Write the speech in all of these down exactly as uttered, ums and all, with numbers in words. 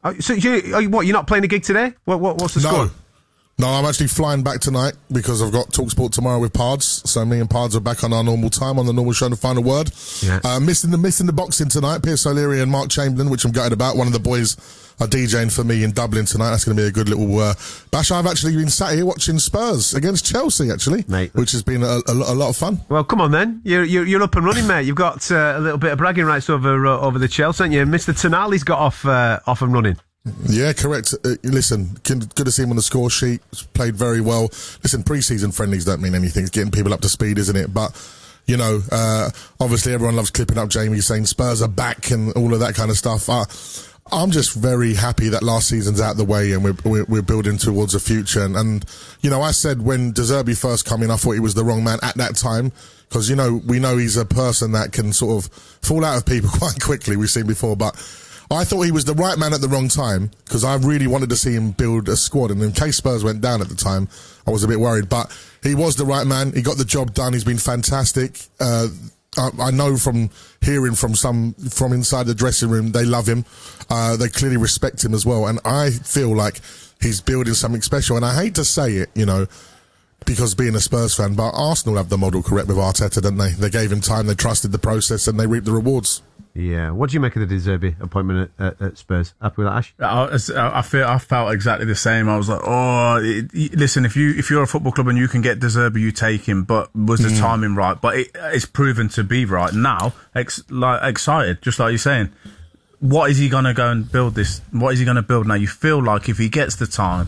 Uh, so, you, are you, what, you're not playing a gig today? What, what What's the no. score? No, I'm actually flying back tonight because I've got TalkSport tomorrow with Pards. So me and Pards are back on our normal time, on the normal show, The Final Word. Yeah. Uh, missing the missing the boxing tonight, Pierce O'Leary and Mark Chamberlain, which I'm gutted about. One of the boys are DJing for me in Dublin tonight. That's going to be a good little uh, bash. I've actually been sat here watching Spurs against Chelsea, actually, mate, which has been a, a, a lot of fun. Well, come on then. You're you're, you're up and running, mate. You've got uh, a little bit of bragging rights over uh, over the Chelsea, haven't you? Mister Tonali's got off uh, off and running. Yeah, correct. Uh, listen, good, good to see him on the score sheet. Played very well. Listen, pre-season friendlies don't mean anything. It's getting people up to speed, isn't it? But, you know, uh, obviously everyone loves clipping up Jamie saying Spurs are back and all of that kind of stuff. Uh, I'm just very happy that last season's out the way and we're, we're, we're building towards a future. And, and, you know, I said when De Zerbi first came in, I thought he was the wrong man at that time. Because, you know, we know he's a person that can sort of fall out of people quite quickly. We've seen before, but I thought he was the right man at the wrong time because I really wanted to see him build a squad. And in case Spurs went down at the time, I was a bit worried. But he was the right man. He got the job done. He's been fantastic. Uh, I, I know from hearing from some from inside the dressing room, they love him. Uh, they clearly respect him as well. And I feel like he's building something special. And I hate to say it, you know, because being a Spurs fan, but Arsenal have the model correct with Arteta, don't they? They gave him time, they trusted the process, and they reaped the rewards. Yeah. What do you make of the De Zerbi appointment at, at, at Spurs? Happy with that, Ash? I, I feel I felt exactly the same. I was like, oh, it, it, listen, if you if you're a football club and you can get De Zerbi, you take him. But was the mm. timing right? But it, it's proven to be right now. Ex, like excited, just like you're saying. What is he going to go and build this? What is he going to build now? You feel like if he gets the time.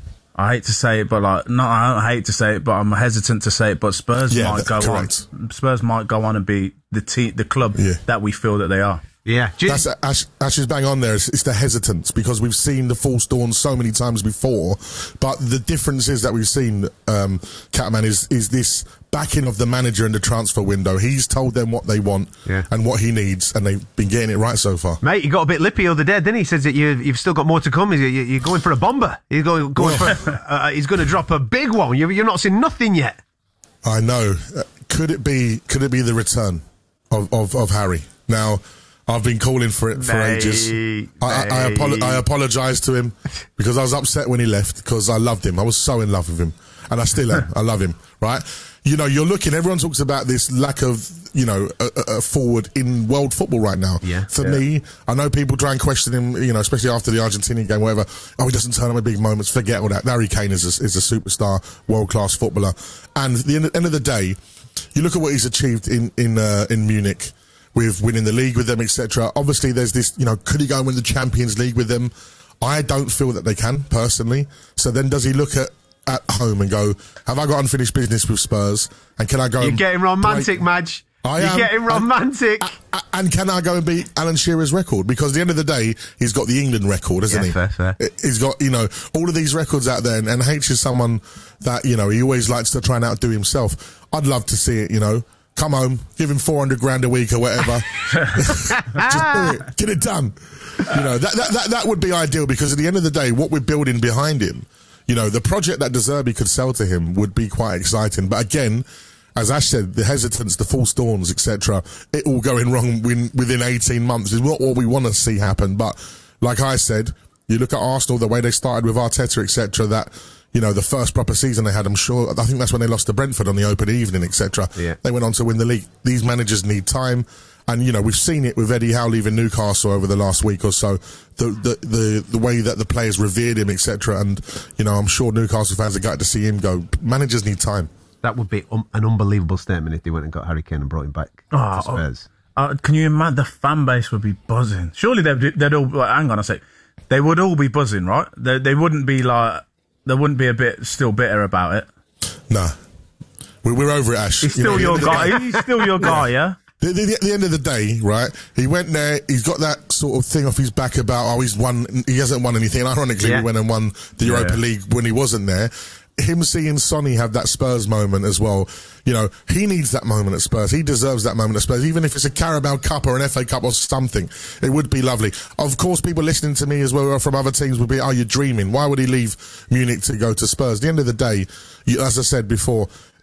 I hate to say it, but like, no, I don't hate to say it, but I'm hesitant to say it. But Spurs yeah, might go correct. on. Spurs might go on and be the te- the club yeah. that we feel that they are. Yeah, that's Ash, Ash is bang on there. It's, it's the hesitance because we've seen the false dawn so many times before. But the difference is that we've seen um, Catman is is this backing of the manager in the transfer window. He's told them what they want yeah. and what he needs, and they've been getting it right so far. Mate, he got a bit lippy the other day, didn't he? He says that you, you've still got more to come. You, you're going for a bomber. He's going, going well, for. Uh, he's going to drop a big one. You've, you've not seen nothing yet. I know. Uh, could it be? Could it be the return of of, of Harry now? I've been calling for it for mate, ages. Mate. I, I, I, apolo- I apologise to him because I was upset when he left because I loved him. I was so in love with him. And I still am. I love him, right? You know, you're looking, everyone talks about this lack of, you know, a, a forward in world football right now. Yeah. For yeah. me, I know people try and question him, you know, especially after the Argentinian game, whatever. Oh, he doesn't turn up at big moments. Forget all that. Harry Kane is a, is a superstar, world-class footballer. And at the end, end of the day, you look at what he's achieved in, in, uh, in Munich, with winning the league with them, et cetera. Obviously, there's this, you know, could he go and win the Champions League with them? I don't feel that they can, personally. So then does he look at, at home and go, have I got unfinished business with Spurs? And can I go You're and getting romantic, break- Madge. I You're am. getting romantic. And, and can I go and beat Alan Shearer's record? Because at the end of the day, he's got the England record, hasn't yeah, he? Fair, fair. He's got, you know, all of these records out there. And, and H is someone that, you know, he always likes to try and outdo himself. I'd love to see it, you know. Come home, give him four hundred grand a week or whatever. Just do it. Get it done. You know, that, that, that, that would be ideal because at the end of the day, what we're building behind him, you know, the project that De Zerbi could sell to him would be quite exciting. But again, as Ash said, the hesitance, the false dawns, et cetera, it all going wrong win, within eighteen months is not what we want to see happen. But like I said, you look at Arsenal, the way they started with Arteta, et cetera, that, you know, the first proper season they had, I'm sure, I think that's when they lost to Brentford on the open evening, et cetera. Yeah. They went on to win the league. These managers need time. And, you know, we've seen it with Eddie Howe leaving Newcastle over the last week or so. The the the, the way that the players revered him, et cetera. And, you know, I'm sure Newcastle fans are glad to see him go. Managers need time. That would be um, an unbelievable statement if they went and got Harry Kane and brought him back oh, to Spurs. Uh, can you imagine? The fan base would be buzzing. Surely they'd, they'd all... Like, hang on a sec. They would all be buzzing, right? They, they wouldn't be like... They wouldn't be a bit still bitter about it. Nah. We're, we're over it, Ash. He's still you know, your guy. He's still your guy, yeah? The, the, at the end of the day, right, he went there, he's got that sort of thing off his back about, oh, he's won, he hasn't won anything. And ironically, yeah. he went and won the Europa yeah. League when he wasn't there. Him seeing Sonny have that Spurs moment as well, you know, he needs that moment at Spurs. He deserves that moment at Spurs, even if it's a Carabao Cup or an F A Cup or something. It would be lovely. Of course, people listening to me as well from other teams would be, are you dreaming? Why would he leave Munich to go to Spurs? At the end of the day, you, as I said before,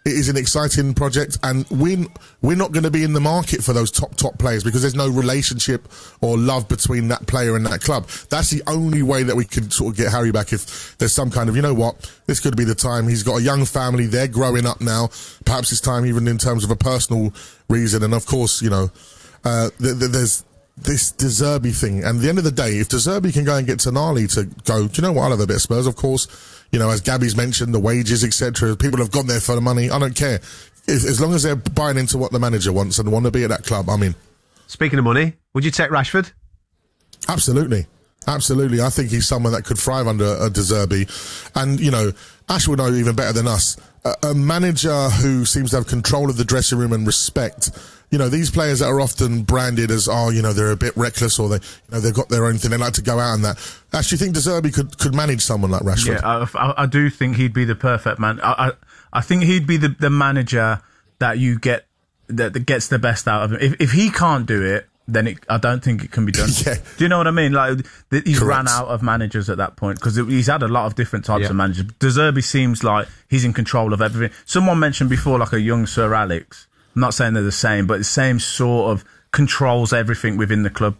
it is an exciting project, and we're, we're not going to be in the market for those top, top players because there's no relationship or love between that player and that club. That's the only way that we could sort of get Harry back, if there's some kind of, you know what, this could be the time. He's got a young family, they're growing up now. Perhaps it's time even in terms of a personal reason. And of course, you know, uh, th- th- there's this De Zerbi thing. And at the end of the day, if De Zerbi can go and get Tonali to go, do you know what, I'll have a bit of Spurs, of course. You know, as Gabby's mentioned, the wages, et cetera. People have gone there for the money. I don't care. If, as long as they're buying into what the manager wants and want to be at that club, I'm in. Speaking of money, would you take Rashford? Absolutely. Absolutely. I think he's someone that could thrive under a De Zerbi. And, you know, Ash will know even better than us. A, a manager who seems to have control of the dressing room and respect. You know, these players that are often branded as, oh, you know, they're a bit reckless, or they, you know, they've got their own thing. They like to go out and that. Actually, think De Zerbi could, could manage someone like Rashford? Yeah, I, I, I do think he'd be the perfect man. I, I, I think he'd be the, the manager that you get, that, that gets the best out of him. If, if he can't do it, then it, I don't think it can be done. Yeah. Do you know what I mean? Like, the, he's Correct. ran out of managers at that point, because he's had a lot of different types Yeah. of managers. De Zerbi seems like he's in control of everything. Someone mentioned before, like a young Sir Alex. I'm not saying they're the same, but the same sort of controls everything within the club.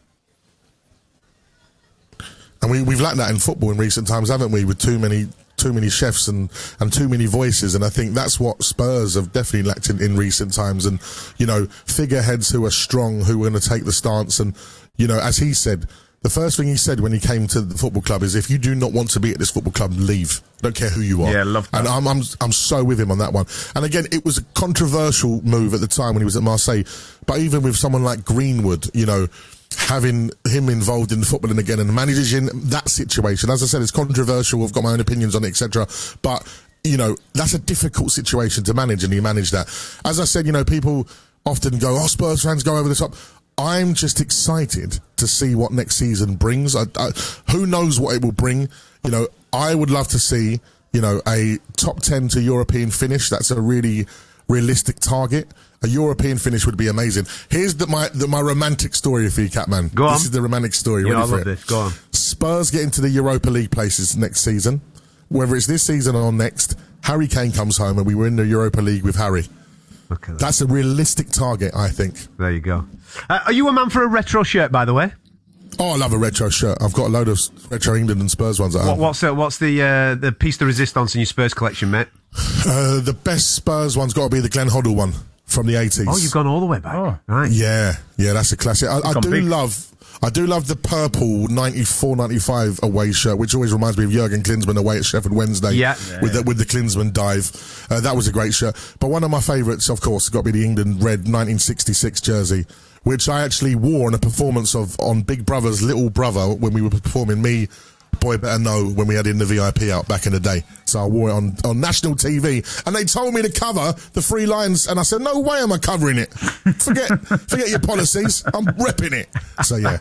And we, we've lacked that in football in recent times, haven't we? With too many, too many chefs and, and too many voices. And I think that's what Spurs have definitely lacked in, in recent times. And, you know, figureheads who are strong, who are going to take the stance. And, you know, as he said, the first thing he said when he came to the football club is, if you do not want to be at this football club, leave. Don't care who you are. Yeah, love that. And I'm, I'm, I'm so with him on that one. And again, it was a controversial move at the time when he was at Marseille. But even with someone like Greenwood, you know, having him involved in the footballing again and managing that situation, as I said, it's controversial. I've got my own opinions on it, et cetera. But, you know, that's a difficult situation to manage, and he managed that. As I said, you know, people often go, oh, Spurs fans go over the top. I'm just excited to see what next season brings. I, I, who knows what it will bring? You know, I would love to see, you know, a top ten to European finish. That's a really realistic target. A European finish would be amazing. Here's the, my the, my romantic story for you, Catman. Go on. This is the romantic story. Yeah, Ready I for love it? this. Go on. Spurs get into the Europa League places next season. Whether it's this season or next, Harry Kane comes home and we were in the Europa League with Harry. Okay, that. That's a realistic target, I think. There you go. Uh, are you a man for a retro shirt, by the way? Oh, I love a retro shirt. I've got a load of retro England and Spurs ones at home. What, what's uh, what's the uh, the piece de resistance in your Spurs collection, mate? Uh, the best Spurs one's got to be the Glenn Hoddle one from the eighties. Oh, you've gone all the way back. Oh. Right. Yeah, yeah, that's a classic. I, I gone do big. love... I do love the purple ninety-four ninety-five away shirt, which always reminds me of Jurgen Klinsmann away at Sheffield Wednesday. Yeah. With the, with the Klinsmann dive. Uh, that was a great shirt. But one of my favourites, of course, has got to be the England red nineteen sixty-six jersey, which I actually wore in a performance of on Big Brother's Little Brother when we were performing Me, Boy Better Know, when we had in the V I P out back in the day. So I wore it on, on national T V, and they told me to cover the three lines, and I said, no way am I covering it. Forget forget your policies. I'm repping it. So, yeah.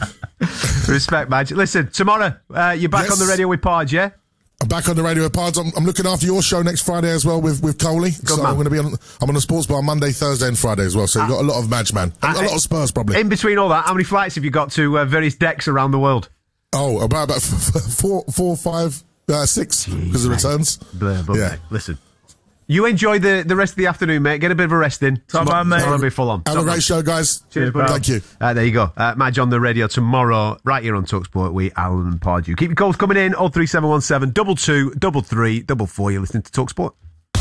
Respect, Madge. Listen, tomorrow, uh, you're back Yes. on the radio with Podge, yeah? I'm back on the radio with Pards. I'm, I'm looking after your show next Friday as well with, with Coley. So man. I'm going to be on, I'm on the sports bar Monday, Thursday and Friday as well. So you've got a lot of Madge, man. Uh, a lot of Spurs, probably. In between all that, how many flights have you got to uh, various decks around the world? Oh, about, about f- f- four, four, five, uh, six, because of returns. Blah, blah, Yeah. blah. Listen. You enjoy the, the rest of the afternoon, mate. Get a bit of a rest in. Top man, mate. Tomorrow will be full on. Have Top a great man. show, guys. Cheers, buddy. Thank you. Uh, there you go. Uh, Madge on the radio tomorrow, right here on TalkSport with Alan and Pardew. Keep your calls coming in, oh three seven one seven, double two, double three, double four. You're listening to TalkSport.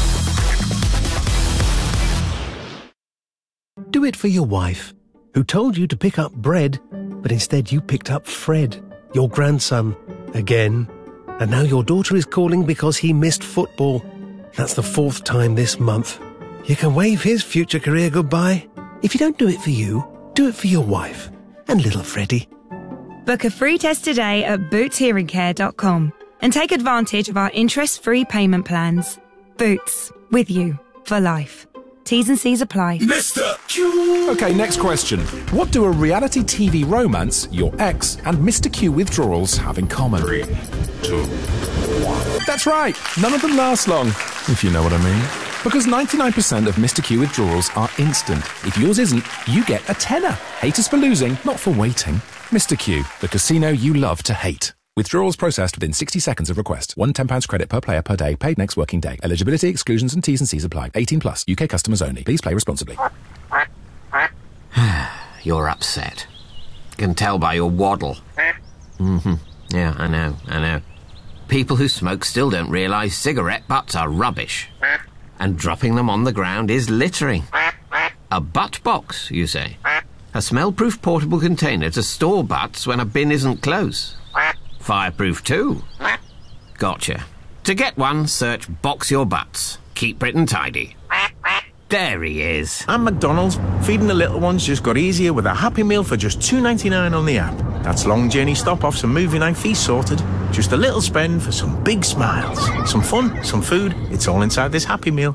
Do it for your wife, who told you to pick up bread, but instead you picked up Fred, your grandson, again. And now your daughter is calling because he missed football. That's the fourth time this month. You can wave his future career goodbye. If you don't do it for you, do it for your wife and little Freddie. Book a free test today at boots hearing care dot com and take advantage of our interest-free payment plans. Boots, with you for life. T's and C's apply. Okay, next question. What do a reality T V romance, your ex, and Mister Q withdrawals have in common? Three, two, one. That's right. None of them last long, if you know what I mean. Because ninety-nine percent of Mister Q withdrawals are instant. If yours isn't, you get a tenner. Hate us for losing, not for waiting. Mister Q, the casino you love to hate. Withdrawals processed within sixty seconds of request. One ten pounds credit per player per day, paid next working day. Eligibility, exclusions and T's and C's apply. eighteen plus, U K customers only. Please play responsibly. You're upset. Can tell by your waddle. Mm-hmm. Yeah, I know, I know. People who smoke still don't realise cigarette butts are rubbish. And dropping them on the ground is littering. A butt box, you say? A smell-proof portable container to store butts when a bin isn't close. Fireproof too. Gotcha. To get one, search Box Your Butts. Keep Britain tidy. There he is. I'm McDonald's. Feeding the little ones just got easier with a Happy Meal for just two ninety-nine on the app. That's long journey stop-offs and movie night feast sorted. Just a little spend for some big smiles. Some fun, some food. It's all inside this Happy Meal.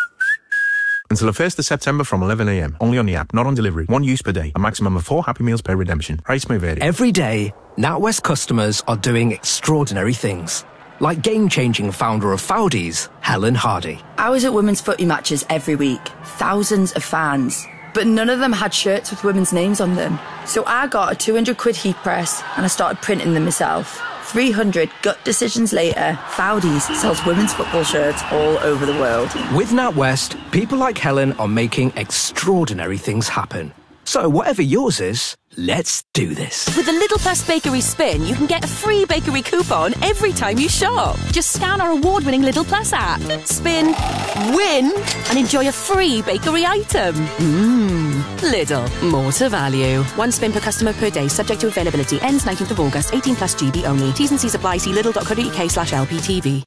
Until the first of September from eleven a m. Only on the app, not on delivery. One use per day. A maximum of four Happy Meals per redemption. Price may vary. Every day, NatWest customers are doing extraordinary things. Like game-changing founder of Foudies, Helen Hardy. I was at women's footy matches every week. Thousands of fans. But none of them had shirts with women's names on them. So I got a two hundred quid heat press and I started printing them myself. three hundred gut decisions later, Foudies sells women's football shirts all over the world. With NatWest, people like Helen are making extraordinary things happen. So whatever yours is, let's do this. With the Lidl Plus Bakery Spin, you can get a free bakery coupon every time you shop. Just scan our award-winning Lidl Plus app, spin, win, and enjoy a free bakery item. Mmm, Lidl, more to value. One spin per customer per day, subject to availability. Ends nineteenth of August, eighteen plus G B only. T's and C's apply. See lidl.co.uk slash LPTV.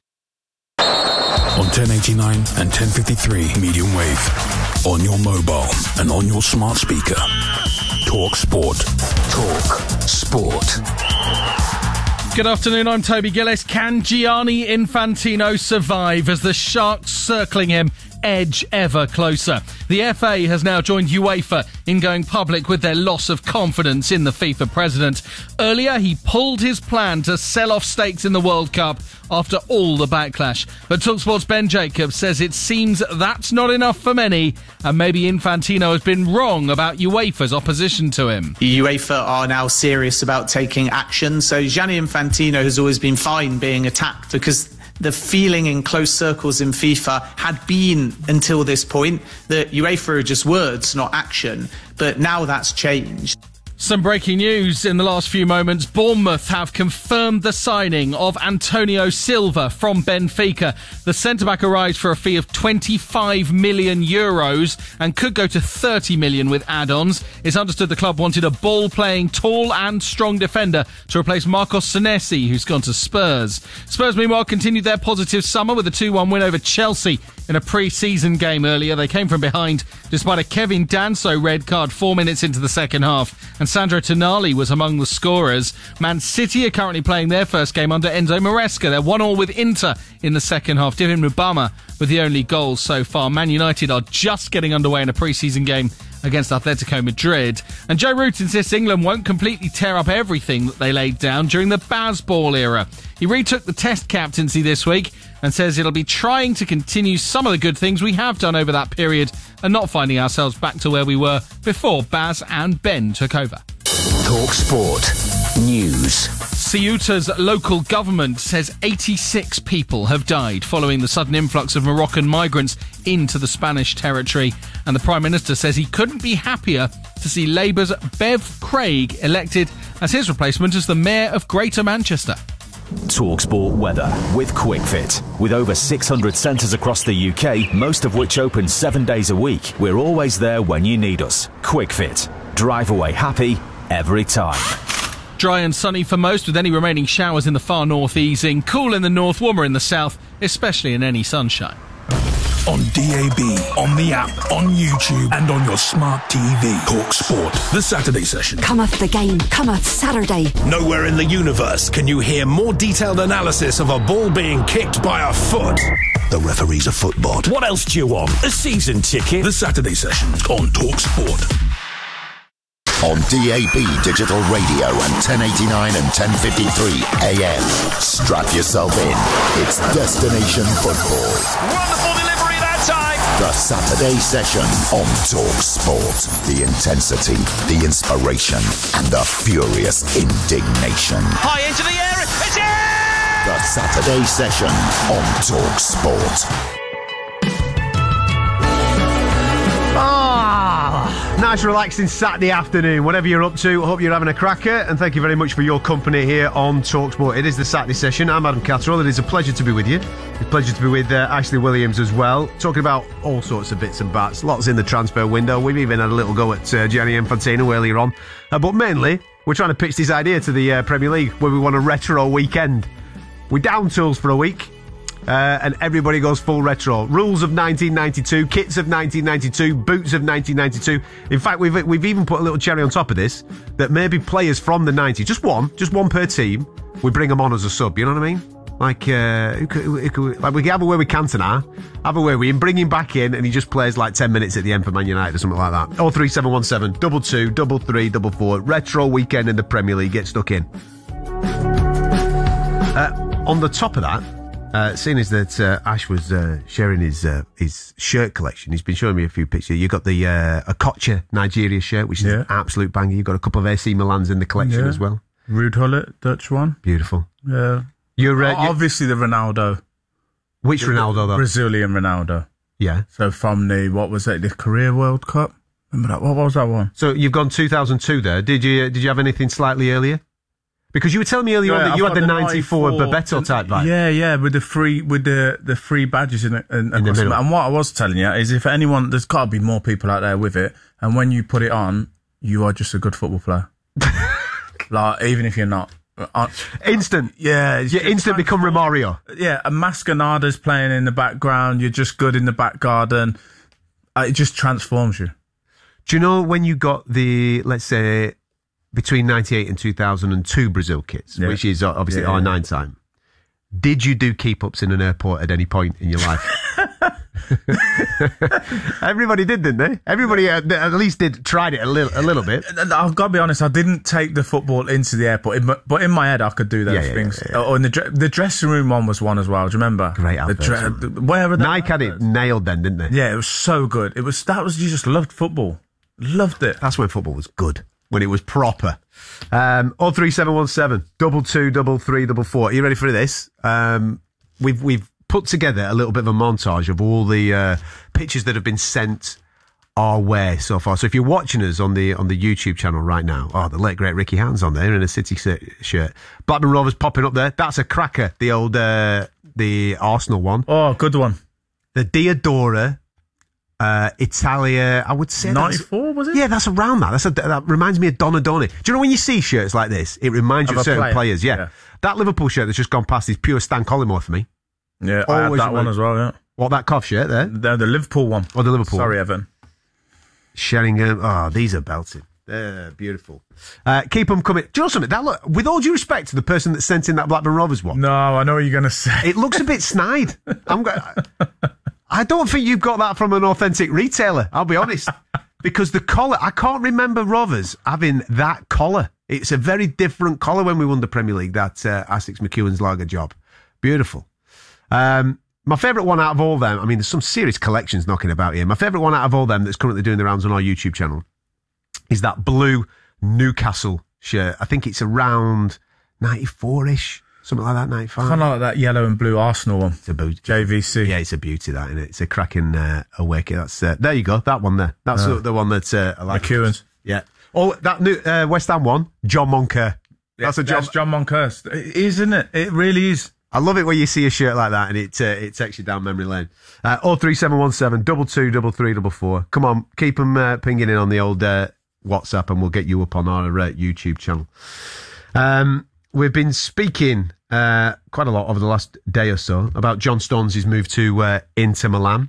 On ten eighty-nine and ten fifty-three medium wave. On your mobile and on your smart speaker. Talk Sport. Talk Sport. Good afternoon, I'm Toby Gillis. Can Gianni Infantino survive as the Sharks circling him edge ever closer? The F A has now joined UEFA in going public with their loss of confidence in the FIFA president. Earlier, he pulled his plan to sell off stakes in the World Cup after all the backlash. But TalkSport's Ben Jacobs says it seems that's not enough for many, and maybe Infantino has been wrong about UEFA's opposition to him. UEFA are now serious about taking action, so Gianni Infantino has always been fine being attacked because the feeling in close circles in FIFA had been, until this point, that UEFA are just words, not action. But now that's changed. Some breaking news in the last few moments. Bournemouth have confirmed the signing of Antonio Silva from Benfica. The centre-back arrives for a fee of twenty-five million euros and could go to thirty million with add-ons. It's understood the club wanted a ball-playing, tall and strong defender to replace Marcos Senesi, who's gone to Spurs. Spurs, meanwhile, continued their positive summer with a two one win over Chelsea in a pre-season game earlier. They came from behind despite a Kevin Danso red card four minutes into the second half, and Sandro Tonali was among the scorers. Man City are currently playing their first game under Enzo Maresca. They're one all with Inter in the second half. Divin Mubama with the only goals so far. Man United are just getting underway in a pre-season game against Atletico Madrid. And Joe Root insists England won't completely tear up everything that they laid down during the Bazball era. He retook the Test captaincy this week and says it'll be trying to continue some of the good things we have done over that period and not finding ourselves back to where we were before Baz and Ben took over. Talk Sport News. Ceuta's local government says eighty-six people have died following the sudden influx of Moroccan migrants into the Spanish territory, and the Prime Minister says he couldn't be happier to see Labour's Bev Craig elected as his replacement as the Mayor of Greater Manchester. TalkSport weather with QuickFit. With over six hundred centres across the U K, most of which open seven days a week, we're always there when you need us. QuickFit. Drive away happy every time. Dry and sunny for most, with any remaining showers in the far north easing. Cool in the north, warmer in the south, especially in any sunshine. On D A B, on the app, on YouTube, and on your smart T V. Talk Sport, the Saturday session. Cometh the game, cometh Saturday. Nowhere in the universe can you hear more detailed analysis of a ball being kicked by a foot. The referee's a footbot. What else do you want? A season ticket? The Saturday session on Talk Sport. On D A B Digital Radio and ten eighty-nine and ten fifty-three A M. Strap yourself in. It's Destination Football. Wonderful delivery that time. The Saturday session on Talk Sport. The intensity, the inspiration, and the furious indignation. High into the air. It's Saturday Session on Talk Sport. Ah, nice relaxing Saturday afternoon, whatever you're up to. I hope you're having a cracker, and thank you very much for your company here on TalkSport. It is the Saturday Session. I'm Adam Catterall. It is a pleasure to be with you. It's a pleasure to be with uh, Ashley Williams as well, talking about all sorts of bits and bats. Lots in the transfer window. We've even had a little go at uh, Gianni Infantino earlier on, uh, but mainly we're trying to pitch this idea to the uh, Premier League where we want a retro weekend. We're down tools for a week. Uh, and everybody goes full retro. Rules of nineteen ninety-two, kits of nineteen ninety-two, boots of nineteen ninety-two. In fact, we've we've even put a little cherry on top of this, that maybe players from the nineties, just one, just one per team, we bring them on as a sub, you know what I mean? Like, uh, who could, who could, like we have a way with Cantona, have a way with him, bring him back in, and he just plays like ten minutes at the end for Man United or something like that. oh three seven one seven, double two, double three, double four. Retro weekend in the Premier League. Get stuck in. Uh, on the top of that, Uh, seeing as that uh, Ash was uh, sharing his uh, his shirt collection, he's been showing me a few pictures. You've got the uh, Okocha Nigeria shirt, which is yeah. an absolute banger. You've got a couple of A C Milans in the collection yeah. as well. Ruud Gullit, Dutch one. Beautiful. Yeah. You're, uh, Obviously the Ronaldo. Which the, Ronaldo, though? Brazilian Ronaldo. Yeah. So from the, what was it, the Korea World Cup? Remember that? What was that one? So you've gone two thousand two there. Did you Did you have anything slightly earlier? Because you were telling me earlier yeah, on that I've you had the, the ninety-four, ninety-four Bebeto type vibe. Yeah, yeah, with the free with the the free badges in, in, in the middle. And what I was telling you is, if anyone, there's got to be more people out there with it. And when you put it on, you are just a good football player. Like, even if you're not. Uh, instant. Yeah. You instant become Romario. Yeah, a Mascanada's playing in the background. You're just good in the back garden. Uh, it just transforms you. Do you know when you got the, let's say, between ninety-eight and two thousand two Brazil kits, yeah. which is obviously yeah, R nine yeah. time, did you do keep-ups in an airport at any point in your life? Everybody did, didn't they? Everybody uh, at least did tried it a little, a little bit. I've got to be honest, I didn't take the football into the airport, but in my head I could do those yeah, yeah, things. Yeah, yeah. Oh, and the, the dressing room one was one as well. Do you remember? Great outfits. The dre- where are the Nike had it nailed then, didn't they? Yeah, it was so good. It was that was you just loved football, loved it. That's when football was good. When it was proper. Um, oh three seven one seven, double two, double three, double four. Are you ready for this? Um, we've, we've put together a little bit of a montage of all the, uh, pictures that have been sent our way so far. So if you're watching us on the, on the YouTube channel right now, oh, the late great Ricky Hatton's on there in a City shirt. Blackburn Rovers popping up there. That's a cracker. The old, uh, the Arsenal one. Oh, good one. The Diodora. Uh, Italia, I would say ninety-four, was it? Yeah, that's around that. That's a, that reminds me of Donadoni. Do you know when you see shirts like this, it reminds of you of certain player. players? Yeah. yeah. That Liverpool shirt that's just gone past is pure Stan Collymore for me. Yeah, I had that one as well, yeah. What, that Cov shirt there? The, the Liverpool one. Oh, the Liverpool Sorry, one. Evan. Sheringham. Oh, these are belting. They're beautiful. Uh, keep them coming. Do you know something? That look, with all due respect to the person that sent in that Blackburn Rovers one. No, I know what you're going to say. It looks a bit snide. I'm going I don't think you've got that from an authentic retailer, I'll be honest. Because the collar, I can't remember Rovers having that collar. It's a very different collar when we won the Premier League, that uh, Essex McEwen's lager job. Beautiful. Um, my favourite one out of all them, I mean, there's some serious collections knocking about here. My favourite one out of all them that's currently doing the rounds on our YouTube channel is that blue Newcastle shirt. I think it's around ninety-four-ish. Something like that, ninety-five. Kind of like that yellow and blue Arsenal one. It's a beauty. J V C. Yeah, it's a beauty, that, isn't it? It's a cracking uh, away kit. That's, uh, there you go, that one there. That's uh, the one that uh, I like. McEwen's. Yeah. Oh, that new uh, West Ham one, John Moncur. Yeah, that's a John, that's John Moncur. It is, isn't it? It really is. I love it when you see a shirt like that and it uh, it takes you down memory lane. Uh, oh three seven one seven, double two, double three, double four. Come on, keep them uh, pinging in on the old uh, WhatsApp and we'll get you up on our uh, YouTube channel. Um, we've been speaking Uh, quite a lot over the last day or so about John Stones' move to uh, Inter Milan.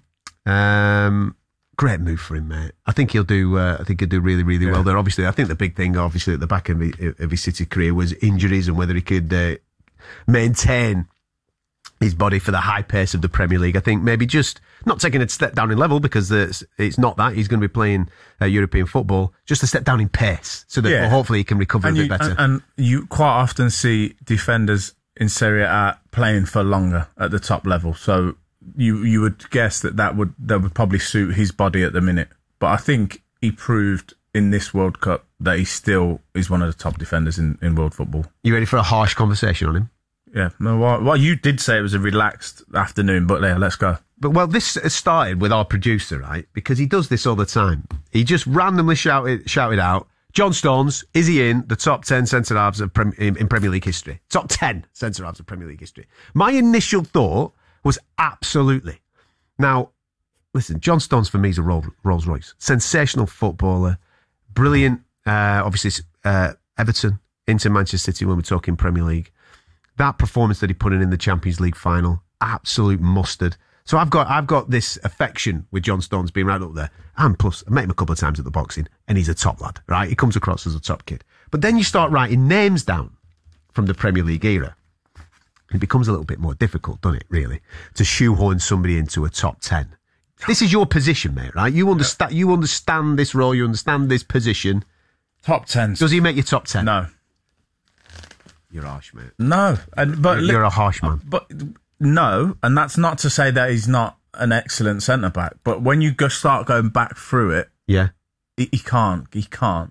Um, great move for him, mate. I think he'll do. Uh, I think he'll do really, really yeah. well there. Obviously, I think the big thing, obviously, at the back of, the, of his City career was injuries and whether he could uh, maintain his body for the high pace of the Premier League. I think maybe just not taking a step down in level because it's, it's not that. He's going to be playing uh, European football, just a step down in pace so that yeah. hopefully he can recover and a you, bit better. And, and you quite often see defenders in Serie A playing for longer at the top level. So you you would guess that that would, that would probably suit his body at the minute. But I think he proved in this World Cup that he still is one of the top defenders in, in world football. You ready for a harsh conversation on him? Yeah. No, well, well, you did say it was a relaxed afternoon, but yeah, let's go. But, well, this has started with our producer, right? Because he does this all the time. He just randomly shouted, shouted out, John Stones, is he in the top ten centre-halves of Prem- in, in Premier League history? Top ten centre-halves of Premier League history. My initial thought was absolutely. Now, listen, John Stones for me is a Rolls Royce. Sensational footballer. Brilliant, uh, obviously, uh, Everton into Manchester City when we're talking Premier League. That performance that he put in in the Champions League final, absolute mustard. So I've got I've got this affection with John Stones being right up there. And plus, I met him a couple of times at the boxing, and he's a top lad, right? He comes across as a top kid. But then you start writing names down from the Premier League era. It becomes a little bit more difficult, doesn't it, really, to shoehorn somebody into a top ten. This is your position, mate, right? You understand yeah. You understand this role, you understand this position. Top ten. Does he make your top ten? No. You're harsh, mate. No. And, but You're, you're a harsh man. But... No, and that's not to say that he's not an excellent centre-back, but when you go start going back through it, yeah, he, he can't, he can't.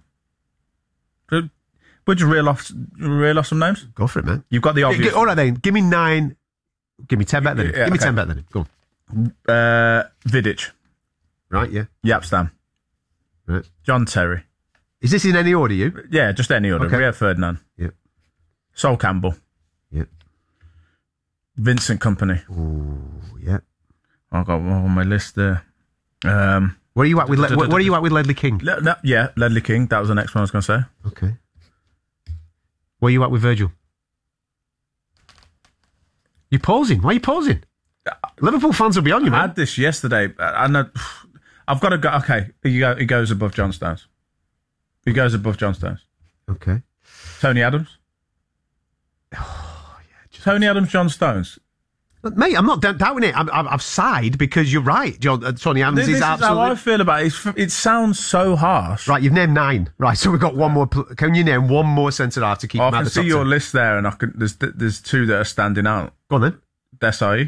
Would you reel off, reel off some names? Go for it, man. You've got the obvious. G- all right then, give me nine, give me ten better than him. Yeah, give me okay. ten better than him. Go on. Uh, Vidic. Right, yeah. Yapstam. Right. John Terry. Is this in any order, you? Yeah, just any order. Okay. Rio Ferdinand. Yeah. Sol Campbell. Yeah. Vincent Kompany. Ooh, yeah. I've got one on my list there. Um, where are you at with Le- Where are you at with Ledley King? Le- no, yeah, Ledley King. That was the next one I was going to say. Okay. Where are you at with Virgil? You're pausing. Why are you pausing? Liverpool fans will be on you, man. I had this yesterday. I know. I've got to go. Okay, he, go, he goes above John Stones. He goes above John Stones. Okay. Tony Adams. Oh, yeah, just... Tony Adams, John Stones. But mate, I'm not d- doubting it. I'm, I'm, I've sighed because you're right. John, uh, Tony Adams this, is this absolutely... is how I feel about it. It's, it sounds so harsh. Right, you've named nine. Right, so we've got one more. Pl- can you name one more centre-half to keep oh, him I out can the top see your ten? list there, and I can. There's there's two that are standing out. Go on then. Desai.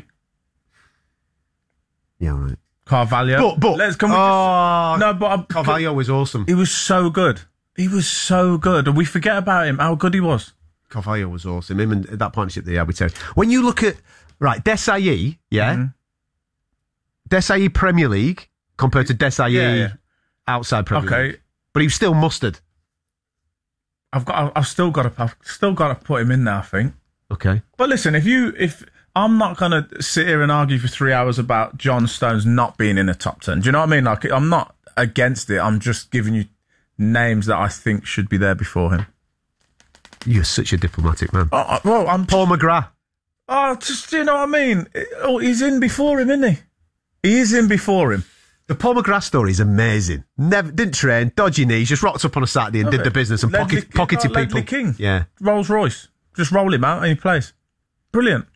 Yeah, all right. Carvalho. But, but, Let's come. Oh, no, but I'm, Carvalho was awesome. He was so good. He was so good, and we forget about him. How good he was. Carvalho was awesome. Him and that partnership that he had with Terry. When you look at right, Desai, yeah, mm-hmm. Desai Premier League compared to Desai yeah, yeah. outside Premier okay. League, but he was still mustard. I've got. I've still got to. I've still got to put him in there. I think. Okay. But listen, if you if. I'm not going to sit here and argue for three hours about John Stones not being in the top ten. Do you know what I mean? Like, I'm not against it. I'm just giving you names that I think should be there before him. You're such a diplomatic man. Oh, well, I'm Paul McGrath. Oh, just, do you know what I mean? Oh, he's in before him, isn't he? He is in before him. The Paul McGrath story is amazing. Never didn't train, dodgy knees, just rocked up on a Saturday and Love did it. the business and Ledley, pocket, pocketed oh, people. Ledley King. Yeah. Rolls Royce. Just roll him out and he plays. Brilliant.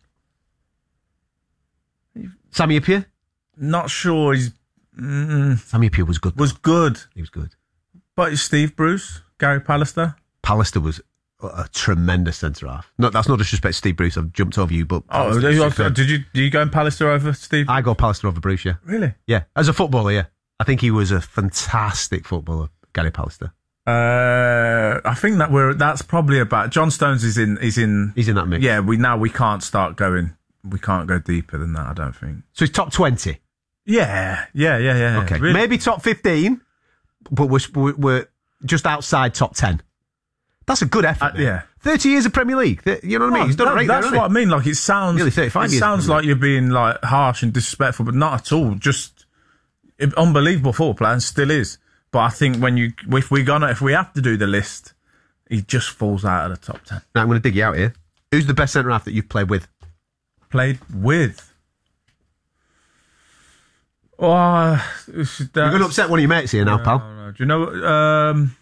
Sammy Appiah? Not sure he's... Mm, Sammy Appiah was good. Was good. He was good. But it's Steve Bruce, Gary Pallister. Pallister was a, a tremendous centre-half. No, that's no disrespect to Steve Bruce. I've jumped over you, but... Oh, did you, did you did you go in Pallister over Steve? I go Pallister over Bruce, yeah. Really? Yeah. As a footballer, yeah. I think he was a fantastic footballer, Gary Pallister. Uh, I think that we're that's probably about... John Stones is in... He's in, he's in that mix. Yeah, we now we can't start going... We can't go deeper than that, I don't think. So he's top twenty? Yeah, yeah, yeah, yeah. Okay, really? Maybe top fifteen, but we're, we're just outside top ten. That's a good effort. Uh, yeah. thirty years of Premier League. You know what I mean? Oh, He's done that, it right That's there, what I mean. Like, it sounds... Nearly thirty-five it years. sounds like you're being, like, harsh and disrespectful, but not at all. Just unbelievable football player, and still is. But I think when you... If we're gonna... If we have to do the list, he just falls out of the top ten. Now, I'm going to dig you out here. Who's the best centre-half that you've played with? Played with. Oh, you're going to upset one of your mates here now, no, pal. No. Do you know um,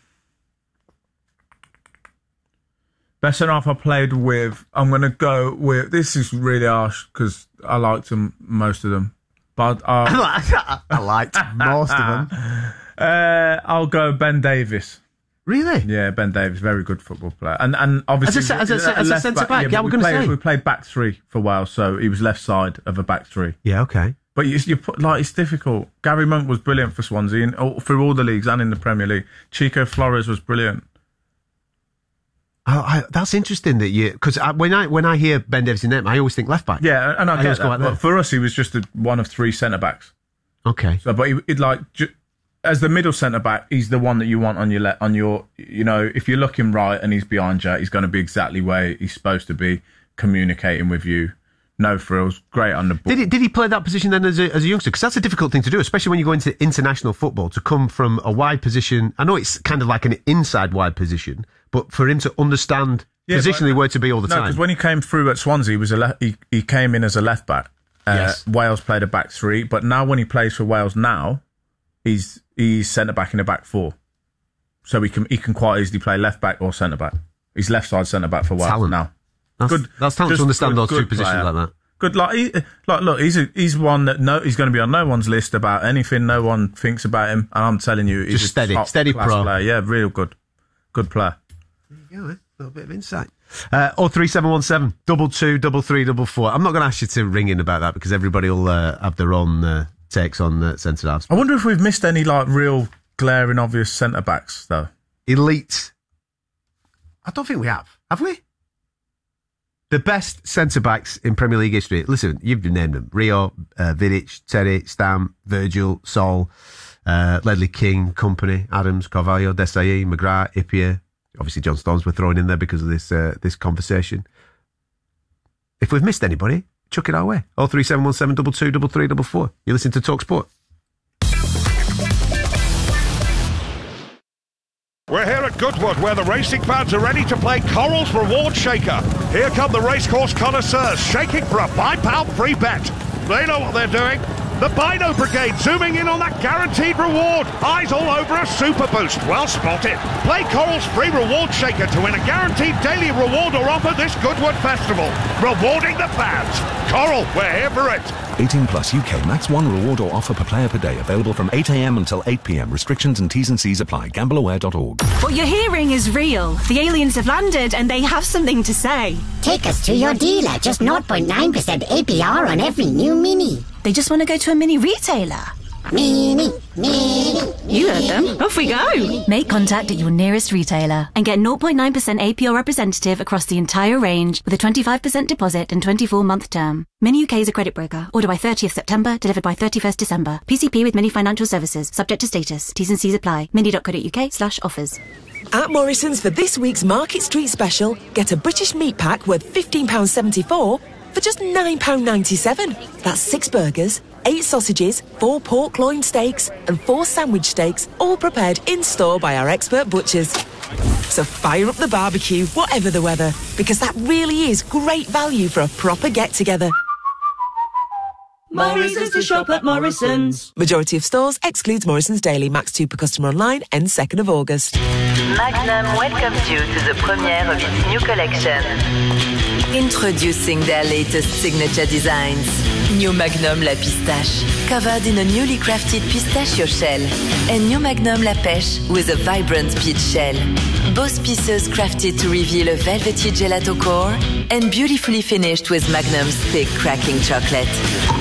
best centre half I played with? I'm going to go with. This is really harsh because I liked them, most of them, but uh, I liked most of them. Uh, I'll go Ben Davies. Really? Yeah, Ben Davies, very good football player, and and obviously as a, as a, as a centre back. Yeah, yeah, we're we going to played, say we played back three for a while, so he was left side of a back three. Yeah, okay. But you, you put like it's difficult. Gary Monk was brilliant for Swansea and all, through all the leagues and in the Premier League. Chico Flores was brilliant. Oh, I, that's interesting that you because when I when I hear Ben Davies' name, I always think left back. Yeah, and I, I get that. But there. for us, he was just a, one of three centre backs. Okay. So, but he, it like ju- as the middle centre back, he's the one that you want on your le- on your. You know, if you're looking right and he's behind you, he's going to be exactly where he's supposed to be, communicating with you. No frills, great on the ball. Did he, did he play that position then as a, as a youngster? Because that's a difficult thing to do, especially when you go into international football, to come from a wide position. I know it's kind of like an inside wide position, but for him to understand yeah, positionally where to be all the no, time. No, because when he came through at Swansea, he, was a le- he, he came in as a left back. Uh, yes. Wales played a back three, but now when he plays for Wales now, he's he's centre back in a back four. So he can he can quite easily play left back or centre back. He's left side centre back for Wales talent. now. That's, good. That's talent to understand good, those good two positions player. like that. Good, like, he, like, look, he's a, he's one that no, he's going to be on no one's list about anything. No one thinks about him, and I'm telling you, he's just steady, steady pro player. Yeah, real good, good player. There you go, eh? A little bit of insight. Uh, oh three seven one seven double two double three double four. I'm not going to ask you to ring in about that because everybody will uh, have their own uh, takes on uh, centre halves. I wonder if we've missed any like real glaring obvious centre backs though. Elite. I don't think we have. Have we? The best centre-backs in Premier League history. Listen, you've named them. Rio, uh, Vidic, Terry, Stam, Virgil, Sol, uh, Ledley King, Company, Adams, Carvalho, Desailly, McGrath, Ippier. Obviously, John Stones were thrown in there because of this uh, this conversation. If we've missed anybody, chuck it our way. oh three seven one seven two two three three four four. You listen to Talk Sport. We're here at Goodwood, where the racing fans are ready to play Coral's Reward Shaker. Here come the racecourse connoisseurs, shaking for a five pound free bet. They know what they're doing. The Bino Brigade zooming in on that guaranteed reward. Eyes all over a super boost. Well spotted. Play Coral's free reward shaker to win a guaranteed daily reward or offer this Goodwood Festival. Rewarding the fans. Coral, we're here for it. eighteen plus U K. Max one reward or offer per player per day. Available from eight a.m. until eight p.m. Restrictions and T's and C's apply. gamble aware dot org. What you're hearing is real. The aliens have landed and they have something to say. Take us to your dealer. Just zero point nine percent A P R on every new Mini. They just want to go to a mini retailer. Mini, mini, You heard them. Off we go. Make contact at your nearest retailer and get zero point nine percent A P R representative across the entire range with a twenty-five percent deposit and twenty-four month term. Mini U K is a credit broker. Order by thirtieth September, delivered by thirty-first December. P C P with Mini Financial Services. Subject to status. T's and C's apply. mini dot co dot uk slash offers. At Morrison's for this week's Market Street special, get a British meat pack worth fifteen pounds seventy-four for just nine pounds ninety-seven. That's six burgers, eight sausages, four pork loin steaks and four sandwich steaks, all prepared in-store by our expert butchers. So fire up the barbecue, whatever the weather, because that really is great value for a proper get-together. Morrison's to shop at Morrison's. Majority of stores excludes Morrison's Daily. Max two per customer online, ends second of August. Magnum welcomes you to the premiere of its new collection. Introducing their latest signature designs. New Magnum La Pistache, covered in a newly crafted pistachio shell. And New Magnum La Pêche with a vibrant peach shell. Both pieces crafted to reveal a velvety gelato core and beautifully finished with Magnum's thick cracking chocolate.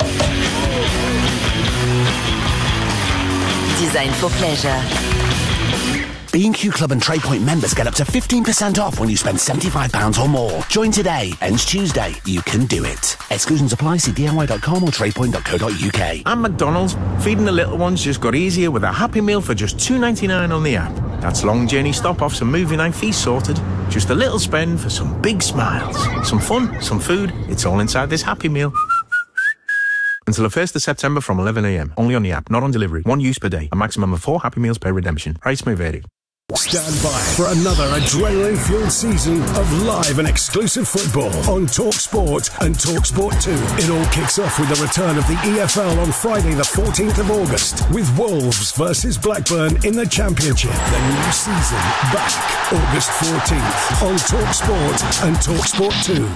Designed for pleasure. B and Q Club and TradePoint members get up to fifteen percent off when you spend seventy-five pounds or more. Join today. Ends Tuesday. You can do it. Exclusions apply. See D I Y dot com or tradepoint dot co dot uk. And McDonald's, feeding the little ones just got easier with a Happy Meal for just two ninety-nine on the app. That's long journey stop-offs and movie night fees sorted. Just a little spend for some big smiles. Some fun, some food. It's all inside this Happy Meal. Until the first of September from eleven a.m. Only on the app, not on delivery. One use per day. A maximum of four Happy Meals per redemption. Price may vary. Stand by for another adrenaline-fueled season of live and exclusive football on TalkSport and TalkSport two. It all kicks off with the return of the E F L on Friday the fourteenth of August with Wolves versus Blackburn in the Championship. The new season back August fourteenth on TalkSport and TalkSport two.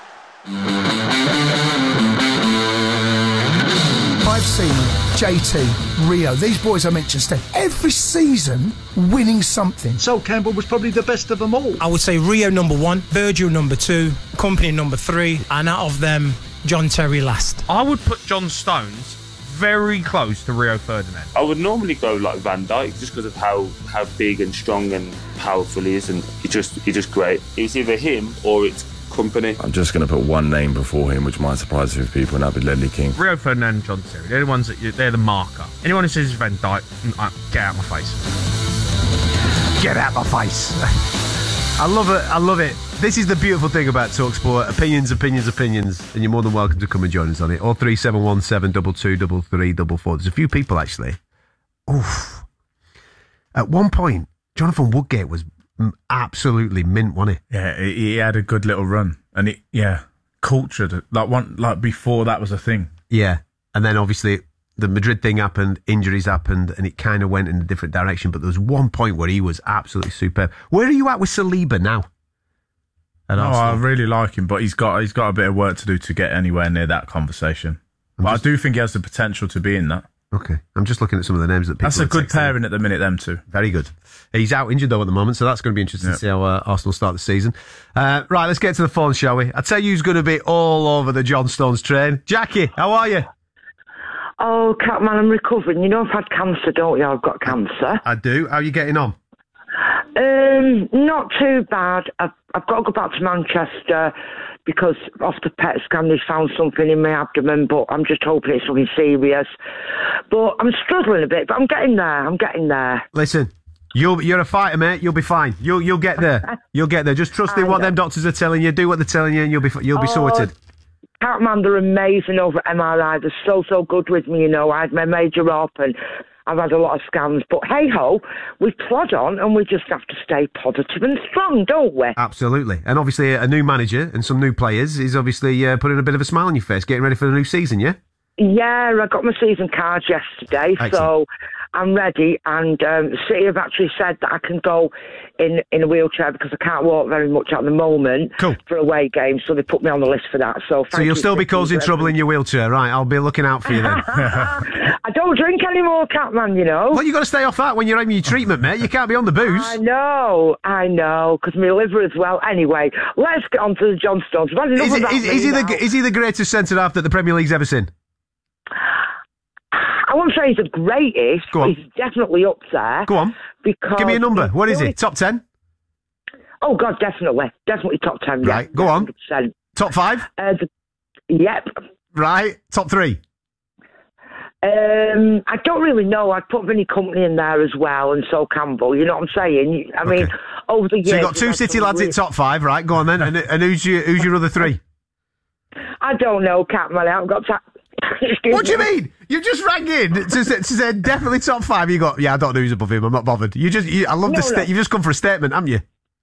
I've seen J T, Rio, these boys I mentioned, Steph, every season winning something. Sol Campbell was probably the best of them all. I would say Rio number one, Virgil number two, Company number three, and out of them, John Terry last. I would put John Stones very close to Rio Ferdinand? I would normally go like Van Dijk just because of how, how big and strong and powerful he is, and he's just he's just great. It's either him or it's Company. I'm just going to put one name before him, which might surprise a few people, and that'd be Ledley King. Rio Ferdinand and John Terry, they're the ones that you, they're the marker. Anyone who says Van Dijk, uh, get out my face. Get out my face. I love it. I love it. This is the beautiful thing about TalkSport. Opinions, opinions, opinions. And you're more than welcome to come and join us on it. oh three seven one seven two two three three four four. There's a few people, actually. Oof. At one point, Jonathan Woodgate was absolutely mint, wasn't he? Yeah, he had a good little run. And, it, yeah, cultured. Like, one, like before that was a thing. Yeah. And then, obviously, the Madrid thing happened, injuries happened, and it kind of went in a different direction. But there was one point where he was absolutely superb. Where are you at with Saliba now? No, I really like him, but he's got he's got a bit of work to do to get anywhere near that conversation. I'm but just, I do think he has the potential to be in that. Okay. I'm just looking at some of the names that people That's a good pairing at the minute, them two. Very good. He's out injured, though, at the moment, so that's going to be interesting yep. to see how uh, Arsenal start the season. Uh, right, let's get to the phone, shall we? I tell you who's going to be all over the John Stones train. Jackie, how are you? Oh, Catman, I'm recovering. You know I've had cancer, don't you? I've got cancer. I do. How are you getting on? Um, not too bad. I've, I've got to go back to Manchester because off the P E T scan they found something in my abdomen, but I'm just hoping it's something serious. But I'm struggling a bit, but I'm getting there. I'm getting there. Listen, you'll, you're a fighter, mate. You'll be fine. You'll you'll get there. You'll get there. Just trust in what them doctors are telling you. Do what they're telling you, and you'll be you'll be oh, sorted. Catman, they're amazing over at M R I. They're so so good with me. You know, I had my major up and I've had a lot of scans, but hey-ho, we plod on and we just have to stay positive and strong, don't we? Absolutely. And obviously a new manager and some new players is obviously uh, putting a bit of a smile on your face, getting ready for the new season, yeah? Yeah, I got my season card yesterday, Excellent. so I'm ready. And um, the City have actually said that I can go in, in a wheelchair because I can't walk very much at the moment cool. for away games, so they put me on the list for that. So, thank so you'll you still be causing trouble in your wheelchair, right? I'll be looking out for you then. I don't drink anymore, Catman, you know. Well, you've got to stay off that when you're having your treatment, mate. You can't be on the booze. I know, I know, because my liver as well. Anyway, let's get on to the John Stones. Is, it, is, is, he the, is he the greatest centre-half that the Premier League's ever seen? I won't say he's the greatest, Go on. He's definitely up there. Go on. Because Give me a number. What is it? Top ten? Oh, God, definitely. Definitely top ten. Right, yeah, go one hundred percent. on. Top five? Uh, the, yep. Right, top three? Um, I don't really know. I'd put Vinny Company in there as well, and so Campbell. You know what I'm saying? I mean, okay. over the years... So you've got two City lads really... at top five, right? Go on then. And, and who's, your, who's your other three? I don't know, Catman. I haven't got time. What do you mean? You just rang in to, to, to say definitely top five. You got, yeah, I don't know who's above him. I'm not bothered. You just, you, I love no, the sta- no. You've just come for a statement, haven't you?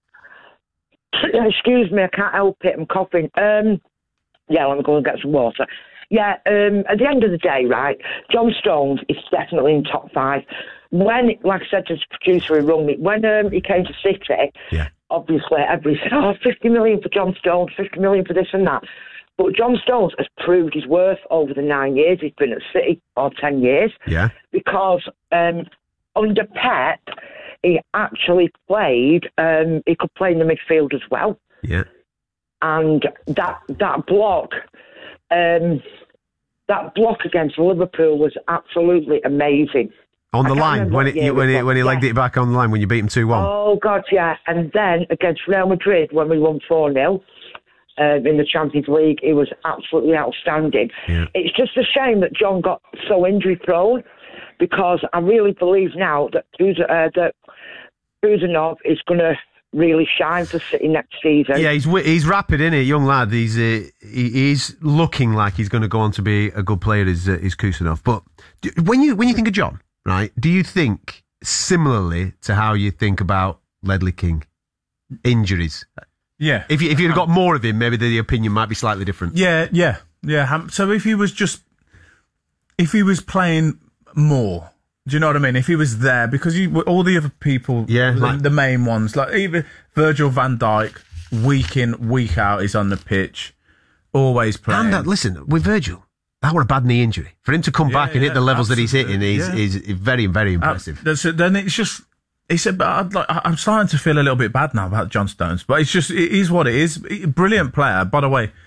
Excuse me, I can't help it. I'm coughing. Um, yeah, let me go and get some water. Yeah, um, at the end of the day, right, John Stones is definitely in top five. When, like I said to the producer who rung me, when um, he came to City, yeah. obviously everybody said, oh, fifty million for John Stones, fifty million for this and that. But John Stones has proved his worth over the nine years he's been at City, or ten years. Yeah. Because um, under Pep, he actually played, um, he could play in the midfield as well. Yeah. And that that block, um, that block against Liverpool was absolutely amazing. On the line, when, it, you, when, he, when he legged yeah. it back on the line, when you beat him two one. Oh, God, yeah. And then against Real Madrid, when we won four nil, Um, in the Champions League, he was absolutely outstanding. Yeah. It's just a shame that John got so injury prone, because I really believe now that Buz- uh, that Buzanov is going to really shine for City next season. Yeah, he's he's rapid, isn't he, young lad? He's uh, he, he's looking like he's going to go on to be a good player. Is uh, is Kusanov? But do, when you when you think of John, right? Do you think similarly to how you think about Ledley King? Injuries. Yeah. If you, if you'd got more of him, maybe the opinion might be slightly different. Yeah, yeah, yeah. So if he was just, if he was playing more, do you know what I mean? If he was there, because you, all the other people, yeah, the, like, the main ones, like even Virgil van Dijk, week in, week out, is on the pitch, always playing. And uh, listen, with Virgil, that were a bad knee injury. For him to come yeah, back and yeah, hit the levels absolutely. that he's hitting is, yeah. is very, very impressive. Uh, so then it's just... He said, but I'd like, I'm starting to feel a little bit bad now about John Stones, but it's just, it is what it is. Brilliant player. By the way,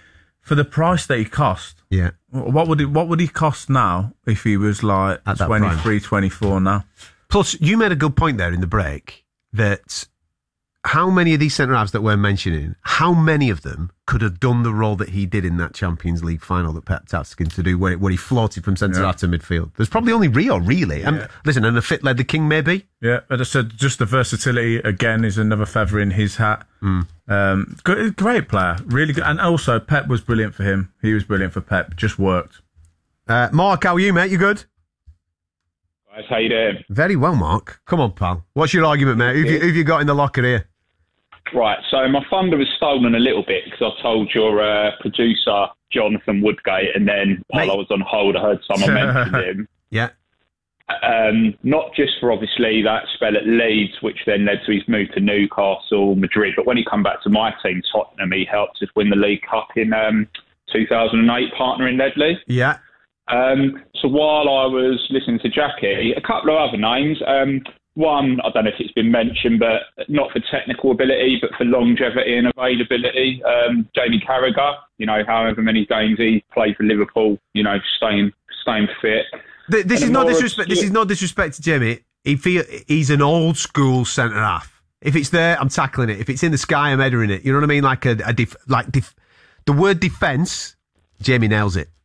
For the price that he cost, yeah. What would it? What would he cost now if he was like At that twenty-three, twenty-four now? Plus, you made a good point there in the break that how many of these centre halves that we're mentioning, how many of them could have done the role that he did in that Champions League final that Pep asked him to do, where, where he floated from centre half to midfield? There's probably only Rio, really. And Yeah. listen, and a fit led the king, maybe. Yeah, as I said, just the versatility again is another feather in his hat. Mm. Um, great, great player, really good, and also Pep was brilliant for him. He was brilliant for Pep. Just worked. Uh, Mark, how are you, mate? You good? Guys, how you doing? Very well, Mark. Come on, pal. What's your argument, mate? Who've you, who've you got in the locker here? Right, so my thunder was stolen a little bit because I told your uh, producer, Jonathan Woodgate, and then while Mate. I was on hold, I heard someone mention him. Yeah. Um, not just for obviously that spell at Leeds, which then led to his move to Newcastle, Madrid, but when he come back to my team, Tottenham, he helped us win the League Cup in um, two thousand eight, partnering Ledley. Yeah. Um, so while I was listening to Jackie, a couple of other names. Um, one, I don't know if it's been mentioned, but not for technical ability, but for longevity and availability. Um, Jamie Carragher, you know, however many games he played for Liverpool, you know, staying staying fit. Th- This And is a not more disrespect. This obscure- is not disrespect to Jimmy. He feel he's an old school centre half. If it's there, I'm tackling it. If it's in the sky, I'm headering it. You know what I mean? Like a, a def- like def- the word defence. Jamie nails it.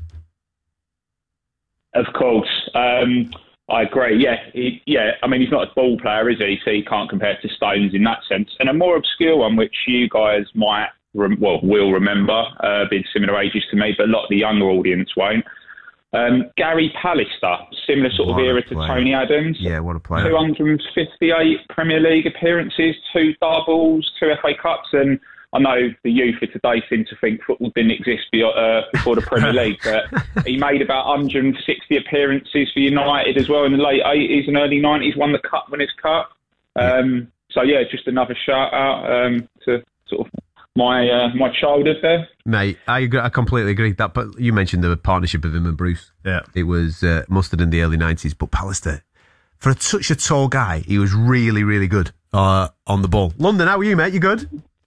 Of course. Um, I agree. Yeah, he, yeah. I mean, he's not a ball player, is he? So he can't compare to Stones in that sense. And a more obscure one, which you guys might, rem- well, will remember, uh, being similar ages to me, but a lot of the younger audience won't. Um, Gary Pallister, similar sort of What a era to player. Tony Adams. Yeah, what a player. two hundred fifty-eight Premier League appearances, two doubles, two F A Cups, and I know the youth of today seem to think football didn't exist be- uh, before the Premier League, but he made about one hundred sixty appearances for United as well in the late eighties and early nineties, won the Cup Winners' Cup. Um, so, yeah, just another shout-out um, to sort of my uh, my childhood there. Mate, I agree, I completely agree. That, but you mentioned the partnership of him and Bruce. Yeah, it was uh, mustard in the early nineties. But Pallister, for such a tall guy, he was really, really good uh, on the ball. London, how are you, mate? You good?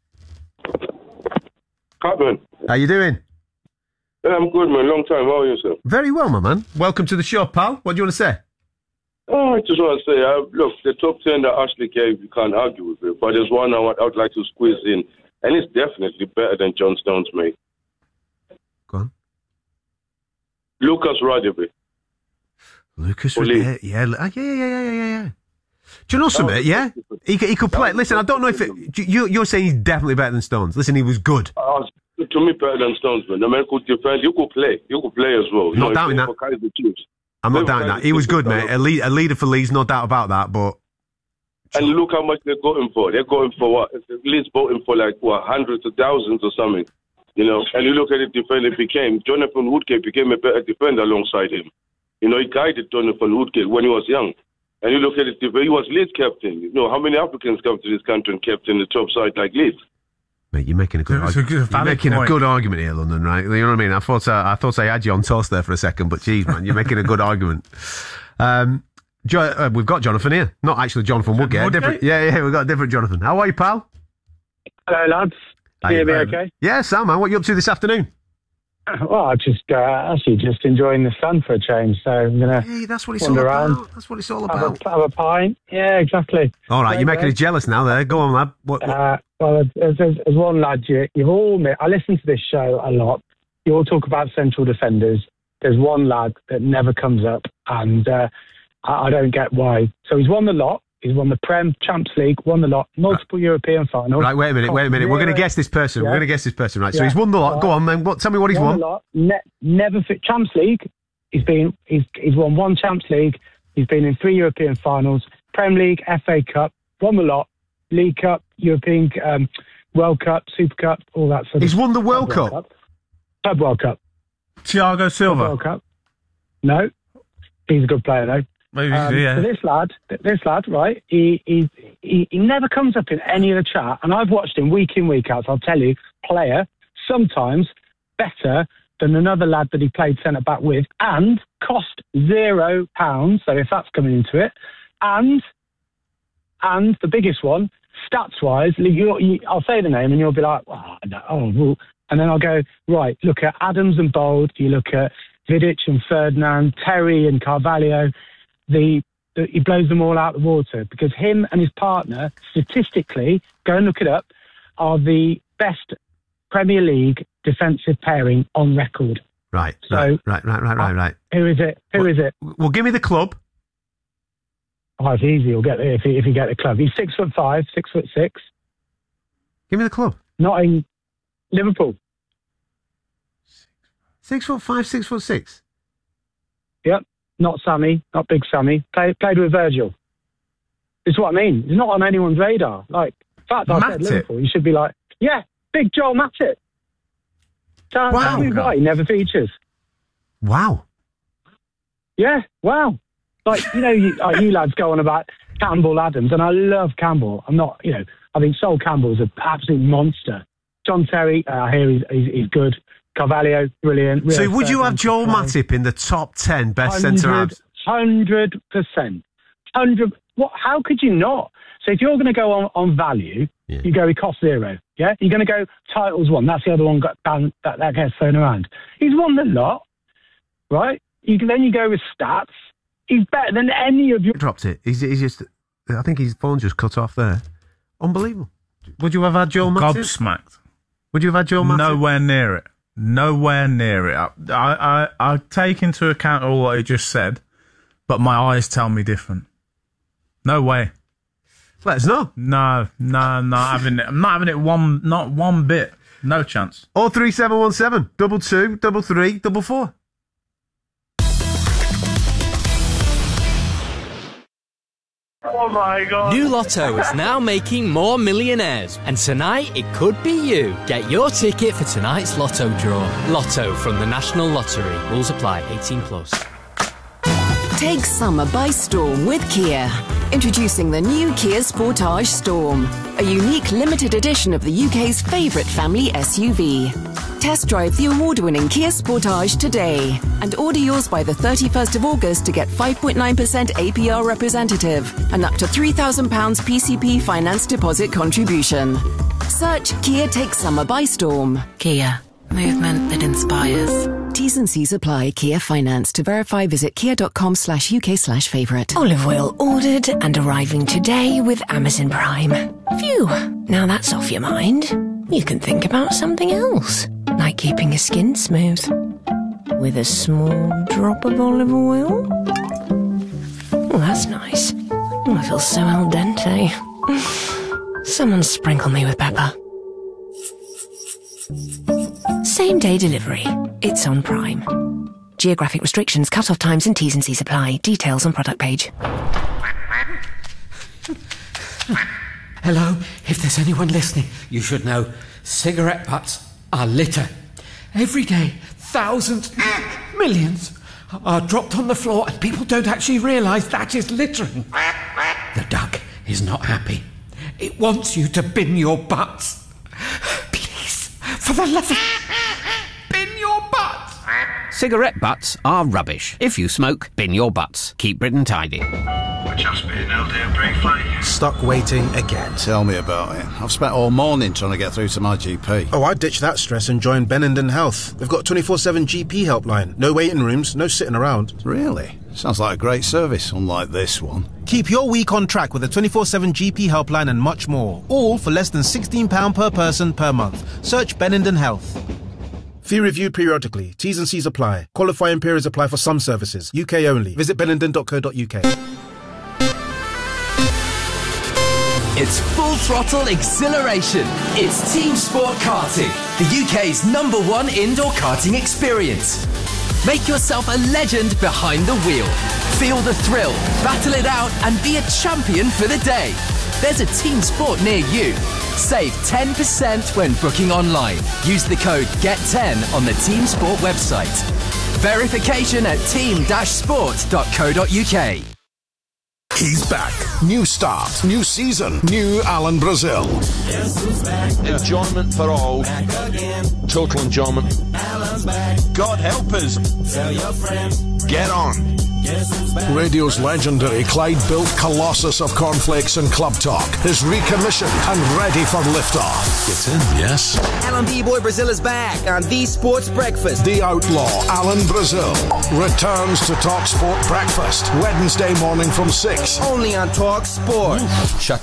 Captain. How you doing? Yeah, I'm good, man. Long time. How are you, sir? Very well, my man. Welcome to the show, pal. What do you want to say? Oh, I just want to say, uh, look, the top ten that Ashley gave, you can't argue with it. But there's one I, would, I would like to squeeze in, and it's definitely better than John Stones, mate. Go on. Lucas Radebe. Lucas Radebe, yeah, yeah, yeah, yeah, yeah, yeah, yeah. Do you know something? Yeah, he, he could play. Listen, I don't know if it, you, you're saying he's definitely better than Stones. Listen, he was good. Uh, to me, better than Stones, man. The man could defend. You could play. You could play as well. You Not know, doubting play that. for Kaiser Chiefs. I'm Play not for doubting Kaiser that. He was Chiefs, good, man. mate. A, lead, a leader for Leeds, no doubt about that. But and look how much they're going for. They're going for what? Leeds bought him for like what, hundreds of thousands or something. You know, and you look at the defender he became. Jonathan Woodgate became a better defender alongside him. You know, he guided Jonathan Woodgate when he was young. And you look at it, he was Leeds captain. You know, how many Africans come to this country and captain the top side like Leeds? Mate, you're making a good, It's a argu- good- you're valid making a point. good argument here, London. Right? You know what I mean? I thought I, I thought I had you on toast there for a second, but geez, man, you're making a good argument. Um, jo- uh, we've got Jonathan here, not actually Jonathan Woodgate. Woodgate? Different, yeah, yeah, we've got a different Jonathan. How are you, pal? Hello, lads. How Can you you hear me doing? okay? Yeah, Sam, man. What are you up to this afternoon? Well, I just uh, actually just enjoying the sun for a change, so I'm gonna hey, that's what it's wander all about. around, That's what it's all have about. a, have a pint. Yeah, exactly. All right, So, you're making uh, us jealous now. There, go on, lad. What, what? Uh, well, there's, there's, there's one lad you, you've all met. I listen to this show a lot. You all talk about central defenders. There's one lad that never comes up, and uh, I, I don't get why. So he's won the lot. He's won the Prem, Champions League, won the lot, multiple European finals. Right, wait a minute, wait a minute. We're going to guess this person. Yeah. We're going to guess this person, right? So Yeah. he's won the lot. Right. Go on, then. What? Tell me what he's won. won. The lot. Ne- never fit Champions League. He's been he's he's won one Champions League. He's been in three European finals, Prem League, F A Cup, won the lot, League Cup, European um, World Cup, Super Cup, all that sort of. He's won the World Club Cup. Club World Cup. Thiago Silva. Club World Cup. No, he's a good player though. Maybe, Um, yeah. so this lad, this lad, right? He, he he he never comes up in any of the chat, and I've watched him week in, week out. So I'll tell you, player sometimes better than another lad that he played centre back with, and cost zero pounds. So if that's coming into it, and and the biggest one, stats wise, you, you, I'll say the name, and you'll be like, oh, no, oh well, And then I'll go, right, look at Adams and Bold, you look at Vidic and Ferdinand, Terry and Carvalho, the, the he blows them all out of the water because him and his partner, statistically, go and look it up, are the best Premier League defensive pairing on record. Right, so, right, right, right, right, right, right. Who is it? Who well, is it? Well, give me the club. Oh, it's easy. You'll get it if you, if you get the club. He's six foot five, six foot six. Give me the club. Not in Liverpool. Six foot five, six foot six. Yep. Not Sammy, not Big Sammy. Play, played with Virgil. This is what I mean. He's not on anyone's radar. Like, in fact, I said Liverpool. You should be like, yeah, Big Joel Matip. Tell, wow. tell me why he never features. Wow. Yeah, wow. Like, you know, you, like you lads go on about Campbell Adams, and I love Campbell. I'm not, you know, I think Sol Campbell's an absolute monster. John Terry, uh, I hear he's, he's, he's good. Carvalho, brilliant. So would you have Joel Matip in the top ten best centre-halves? Hundred percent, hundred. What? How could you not? So if you're going to go on, on value, yeah. you go. He costs zero. Yeah, you're going to go titles won. That's the other one got that that gets thrown around. He's won the lot, right? You can then you go with stats. He's better than any of your. Dropped it. He's, he's just. I think his phone just cut off there. Unbelievable. Would you have had Joel Matip? Gobsmacked. Would you have had Joel Matip? Nowhere near it. Nowhere near it. I, I, I take into account all what he just said, but my eyes tell me different. No way. Let us know. No, no, not having it. I'm not having it one, not one bit. No chance. Oh three seven one seven double two double three double four. Oh my God. New Lotto is now making more millionaires. And tonight, it could be you. Get your ticket for tonight's Lotto draw. Lotto from the National Lottery. Rules apply. eighteen plus. Take summer by storm with Kia. Introducing the new Kia Sportage Storm. A unique limited edition of the U K's favourite family S U V. Test drive the award-winning Kia Sportage today and order yours by the thirty-first of August to get five point nine percent A P R representative and up to three thousand pounds P C P finance deposit contribution. Search Kia Take Summer by Storm. Kia. Movement that inspires. T's and C's apply. Kia Finance. To verify, visit kia.com slash UK slash favourite. Olive oil ordered and arriving today with Amazon Prime. Phew. Now that's off your mind. You can think about something else. Like keeping your skin smooth. With a small drop of olive oil. Oh, that's nice. Oh, I feel so al dente. Someone sprinkle me with pepper. Same day delivery. It's on Prime. Geographic restrictions, cut-off times and T's and C's apply. Details on product page. Hello, if there's anyone listening, you should know cigarette butts are litter. Every day, thousands, millions are dropped on the floor and people don't actually realise that is littering. The duck is not happy. It wants you to bin your butts. Please, for the love of... bin your butts. Cigarette butts are rubbish. If you smoke, bin your butts. Keep Britain tidy. We're just being held here briefly. Stuck waiting again. Tell me about it. I've spent all morning trying to get through to my G P. Oh, I ditched that stress and joined Benenden Health. They've got a twenty-four seven G P helpline. No waiting rooms, no sitting around. Really? Sounds like a great service, unlike this one. Keep your week on track with a twenty-four seven G P helpline and much more. All for less than sixteen pounds per person per month. Search Benenden Health. Fee reviewed periodically. T's and C's apply. Qualifying periods apply for some services. U K only. Visit benenden dot co dot U K. It's full throttle exhilaration. It's Team Sport Karting, the U K's number one indoor karting experience. Make yourself a legend behind the wheel. Feel the thrill, battle it out, and be a champion for the day. There's a Team Sport near you. Save ten percent when booking online. Use the code get ten on the Team Sport website. Verification at team dash sport dot co dot U K. He's back. New start, new season, new Alan Brazil. Enjoyment for all. Total enjoyment. God help us. Tell your friends. Get on. Radio's legendary Clyde-built Colossus of cornflakes and club talk is recommissioned and ready for liftoff. Get in, yes? Alan B-Boy Brazil is back on The Sports Breakfast. The outlaw, Alan Brazil, returns to Talk Sport Breakfast, Wednesday morning from six. Only on Talk Sport. Shut